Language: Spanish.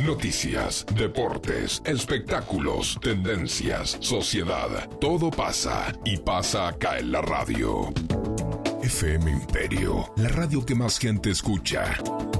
Noticias, deportes, espectáculos, tendencias, sociedad. Todo pasa y pasa acá en la radio. FM Imperio, la radio que más gente escucha.